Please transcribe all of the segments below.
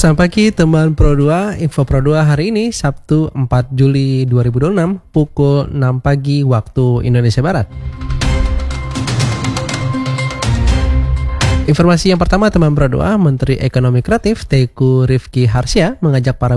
Selamat pagi teman Pro 2, Info Pro 2 hari ini Sabtu 4 Juli 2026 pukul 6 pagi waktu Indonesia Barat. Informasi yang pertama teman Pro 2, Menteri Ekonomi Kreatif Teuku Rifki Harsya mengajak para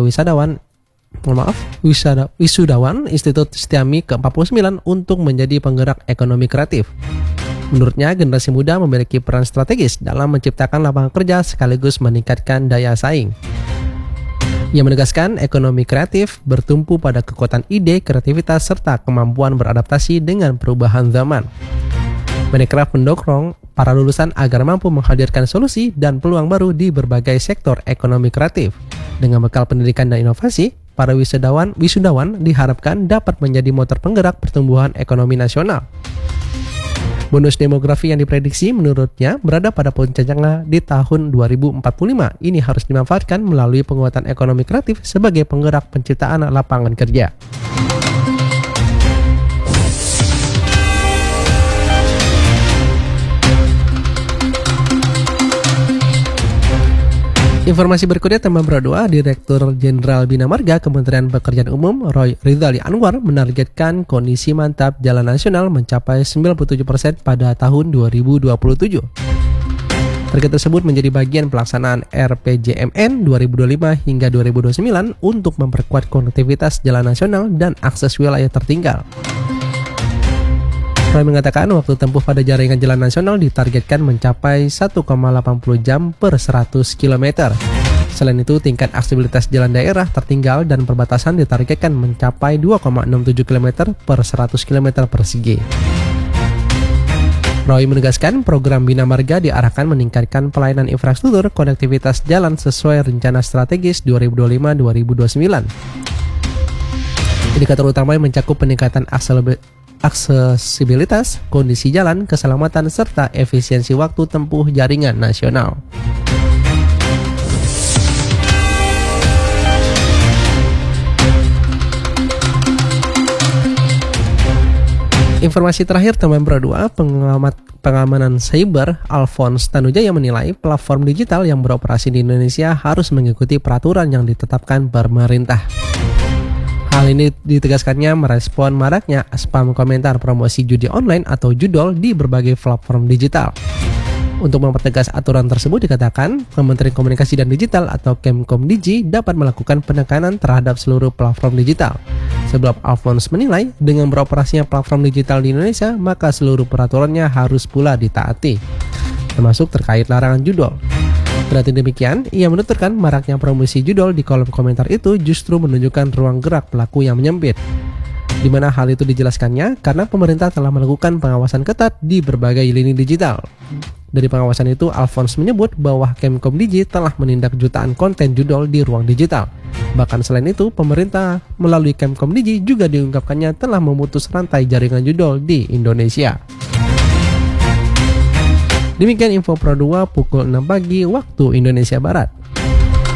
wisudawan Institut Setiami ke-49 untuk menjadi penggerak ekonomi kreatif. Menurutnya, generasi muda memiliki peran strategis dalam menciptakan lapangan kerja sekaligus meningkatkan daya saing. Ia menegaskan ekonomi kreatif bertumpu pada kekuatan ide, kreativitas, serta kemampuan beradaptasi dengan perubahan zaman. Mendekraf mendorong para lulusan agar mampu menghadirkan solusi dan peluang baru di berbagai sektor ekonomi kreatif. Dengan bekal pendidikan dan inovasi, para wisudawan diharapkan dapat menjadi motor penggerak pertumbuhan ekonomi nasional. Bonus demografi yang diprediksi menurutnya berada pada puncaknya di tahun 2045. Ini harus dimanfaatkan melalui penguatan ekonomi kreatif sebagai penggerak penciptaan lapangan kerja. Informasi berikutnya teman Pro 2, Direktur Jenderal Bina Marga Kementerian Pekerjaan Umum Roy Rizali Anwar menargetkan kondisi mantap jalan nasional mencapai 97% pada tahun 2027. Target tersebut menjadi bagian pelaksanaan RPJMN 2025 hingga 2029 untuk memperkuat konektivitas jalan nasional dan akses wilayah tertinggal. Roy mengatakan waktu tempuh pada jaringan jalan nasional ditargetkan mencapai 1,80 jam per 100 km. Selain itu, tingkat aksesibilitas jalan daerah tertinggal dan perbatasan ditargetkan mencapai 2,67 km per 100 km persegi. Roy menegaskan program Bina Marga diarahkan meningkatkan pelayanan infrastruktur konektivitas jalan sesuai rencana strategis 2025-2029. Indikator utama yang mencakup peningkatan aksesibilitas, kondisi jalan, keselamatan, serta efisiensi waktu tempuh jaringan nasional. Informasi terakhir teman Pro 2, pengamat pengamanan cyber Alphonse Tanujaya menilai platform digital yang beroperasi di Indonesia harus mengikuti peraturan yang ditetapkan pemerintah. Hal ini ditegaskannya merespon maraknya spam komentar promosi judi online atau judol di berbagai platform digital. Untuk mempertegas aturan tersebut dikatakan, Kementerian Komunikasi dan Digital atau Kemkomdigi dapat melakukan penekanan terhadap seluruh platform digital. Sebab Alphonse menilai, dengan beroperasinya platform digital di Indonesia, maka seluruh peraturannya harus pula ditaati, termasuk terkait larangan judol. Berarti demikian, ia menuturkan maraknya promosi judol di kolom komentar itu justru menunjukkan ruang gerak pelaku yang menyempit. Di mana hal itu dijelaskannya karena pemerintah telah melakukan pengawasan ketat di berbagai lini digital. Dari pengawasan itu, Alphonse menyebut bahwa Kemkomdigi telah menindak jutaan konten judol di ruang digital. Bahkan selain itu, pemerintah melalui Kemkomdigi juga diungkapkannya telah memutus rantai jaringan judol di Indonesia. Demikian Info Pro 2 pukul 6 pagi waktu Indonesia Barat.